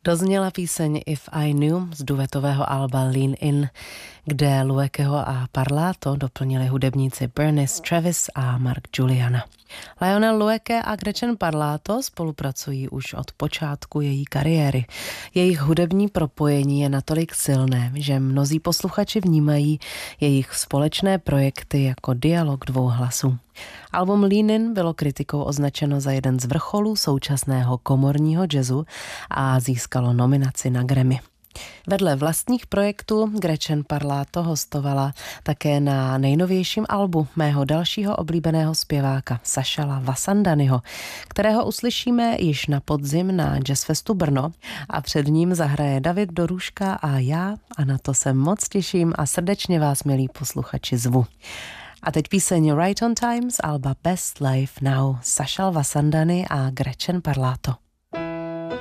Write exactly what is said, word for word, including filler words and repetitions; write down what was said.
Dozněla píseň If I Knew z duetového alba Lean In, kde Luekeho a Parlato doplnili hudebníci Bernice Travis a Mark Juliana. Lionel Lueke a Gretchen Parlato spolupracují už od počátku její kariéry. Jejich hudební propojení je natolik silné, že mnozí posluchači vnímají jejich společné projekty jako dialog dvou hlasů. Album Lean In bylo kritikou označeno za jeden z vrcholů současného komorního jazzu a získalo nominaci na Grammy. Vedle vlastních projektů Gretchen Parlato hostovala také na nejnovějším albu mého dalšího oblíbeného zpěváka Sashala Vasandanyho, kterého uslyšíme již na podzim na Jazzfestu Brno a před ním zahraje David Dorůška a já a na to se moc těším a srdečně vás, milí posluchači, zvu. A teď píseň Right on Time z alba Best Life Now, Sashal Vasandany a Gretchen Parlato.